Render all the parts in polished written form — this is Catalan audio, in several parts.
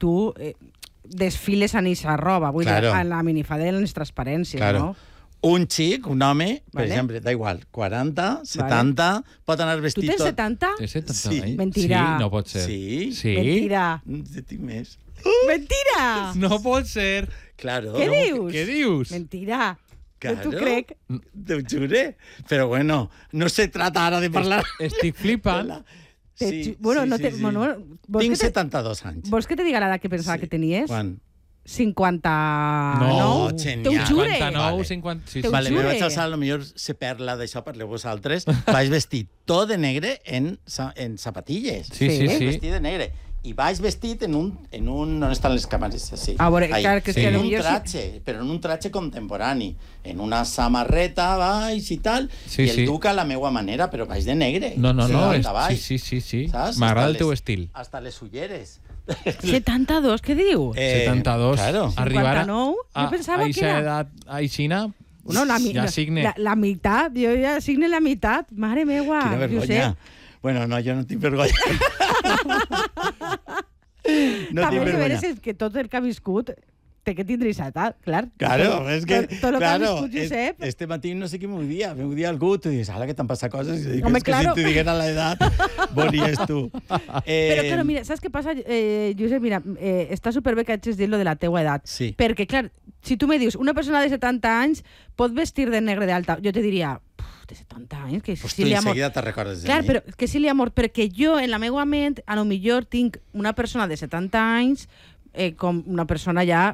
tu desfiles en eixa roba. Vull dir, en la minifalda i en les transparències, no? Un xic, un home, per exemple, da igual, 40, 70, pot anar vestit tot... Tu tens 70? Té 70, Sí. Mentira. Sí, no pot ser. Sí. Mentira. Tinc més. Mentira! No pot ser. Claro. Què dius? Què dius? Mentira. Claro. No t'ho crec. Te ho jure. Però bueno, no se trata ara de parlar... Estic flipant. Sí, bueno, no sí, te, sí. bueno, Tinc 72 anys. Vols que te diga l'edat que pensava que tenies? Quan? 59. No, Te ho jure. 59, 50... Sí, sí. Te ho Vale, me jure. vaig alçar, potser se perla d'això, parleu vosaltres. Vaig vestit tot de negre en zapatilles. Sí, sí, sí. Vestit de negre. I vaig vestit en un... On estan les càmeres? Sí. A veure, clar, que és que en un potser traje, però en un traje contemporani. En una samarreta, baix i tal, Sí, i el sí. duc a la meua manera, però vaig de negre. No, Hasta baix. sí. Saps? M'agrada Hasta el teu les- estil. Hasta les ulleres. 72, què diu? 72. Claro. Arribar 59? Jo pensava que era... edat aixina, No, ja signe. la meitat, jo ja signe la meitat. Mare meua, Quina vergonya. Bueno, no, jo no tinc vergonya. No també tinc de veres vergonya. és que tot el que ha viscut té que tindre aquesta edat, clar. Claro, és que... Tot el que ha viscut, Josep... Este matí no sé qui m'ho dia. M'ho dia algú, tu dius, ala, que t'han passat coses. I dic, Home, és que claro. si t'ho diguera l'edat, volies tu. Però, claro, mira, saps què passa, Josep? Mira, està superbé que hagis dit lo de la teua edat. Sí. Perquè, clar, si tu me dius, una persona de 70 anys pot vestir de negre d'alta, jo te diria, de 70 anys, que Pues sí tu li ha mort. enseguida te recordes de Clar, mi. però que sí li ha mort, perquè jo, en la meva ment, a lo millor tinc una persona de 70 anys com una persona ja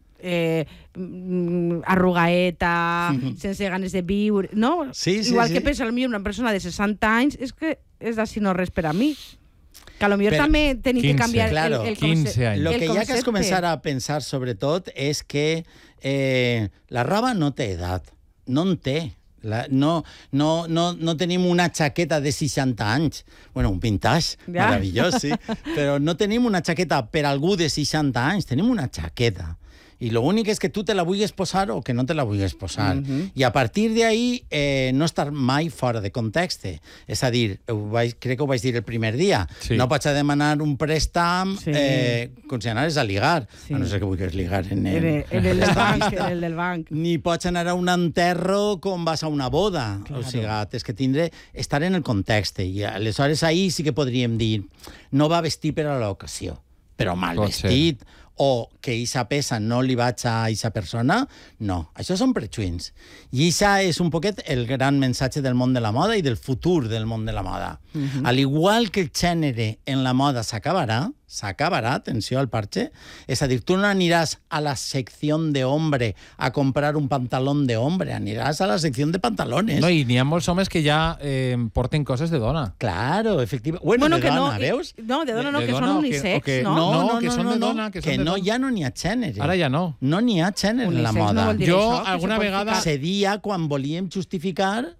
arrugaeta, sense ganes de viure, no? Sí, sí, Igual sí. que pensa potser una persona de 60 anys, és que és d'així no res per a mi. Que potser Però- també tenim que 15, canviar claro, el 15 anys. Lo el que ja que has concepte. començat a pensar sobretot és que la roba no té edat, no en té. No tenim una jaqueta de 60 anys. Bueno, un vintage, Ja. meravellós, sí. Però no tenim una jaqueta per algú de 60 anys, tenim una jaqueta. I l'únic és que tu te la vulguis posar o que no te la vulguis posar. I a partir d'ahí no estar mai fora de context. És a dir, crec que ho vaig dir el primer dia, Sí. no pots demanar un préstam Sí. com si anaves a ligar, Sí. a no ser que vulguis ligar en En el del banc, en el del banc. ni pots anar a un enterro com vas a una boda. Claro. O sigui, tens que estar en el context. I aleshores ahir sí que podríem dir no va vestir per a l'ocasió, però mal Pot ser. vestit, o que aquesta peça no li vaig a aquesta persona, no. Això són prejuïts. I això és un poquet el gran missatge del món de la moda i del futur del món de la moda. Al igual que el gènere en la moda s'acabarà, atenció al parche, és a dir, tu no aniràs a la secció de hombre a comprar un pantalón de hombre, aniràs a la secció de pantalones. No, i n'hi ha molts homes que ja porten coses de dona. Claro, efectivament. Bueno, de dona, veus? No, de dona no, De que dona són o que- unisex, o que- no? No, que són de dona, que són de dona. ja no n'hi ha gènere. Ara ja no. No n'hi ha gènere en la Unisex no moda. vol dir Jo, això, que alguna se pot vegada- ficar- Cedia quan volíem justificar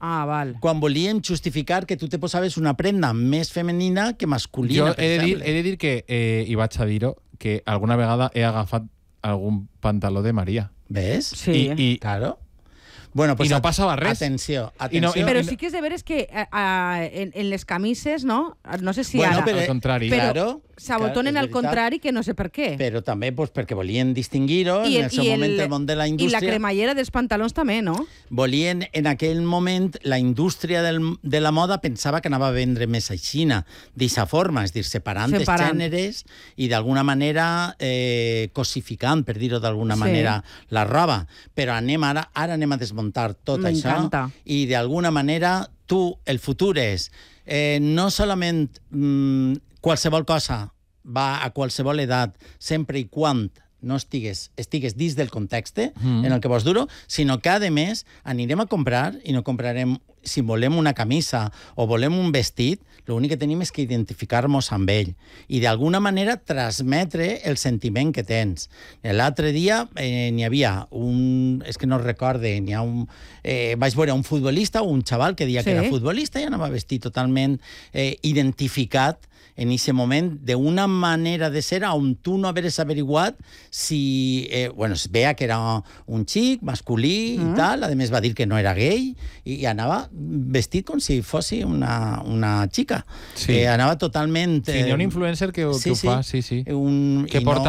que tu te posaves una prenda més femenina que masculina, Jo per he exemple. de dir que, i vaig a dir-ho, que alguna vegada he agafat algun pantaló de Maria. ¿Ves? Sí. I Claro. Bueno, pues I no passava res. Atenció. I no- Però sí que és de veres que en les camises, no? No sé si Bueno, ara... però- al contrari. Però Claro, s'abotonen és al veritat. contrari, que no sé per què. Però també pues, perquè volien distingir-ho en el seu moment el món de la I la indústria. cremallera dels pantalons també, no? Volien, en aquell moment, la indústria de la moda pensava que anava a vendre més aixina, d'aquesta forma, és a dir, separant els gèneres i d'alguna manera cosificant, per dir-ho d'alguna manera, la roba. Però ara anem a desmuntar tot això i d'alguna manera el futur és no solament qualsevol cosa va a qualsevol edat, sempre i quan no estigues dins del context en el que vols dur-ho, sinó que, a més, anirem a comprar i no comprarem, si volem una camisa o volem un vestit, l'únic que tenim és que identificar-nos amb ell i, d'alguna manera, transmetre el sentiment que tens. L'altre dia n'hi havia és que no recorde, vaig veure un futbolista o un xaval que deia que era futbolista i anava vestit totalment identificat en aquest moment, d'una manera de ser on tu no haveres averiguat si... es veia que era un xic, masculí i tal, a més va dir que no era gay i anava vestit com si fos una xica. Sí. Anava totalment... Sí, hi ha un influencer que ho fa, sí. Que porta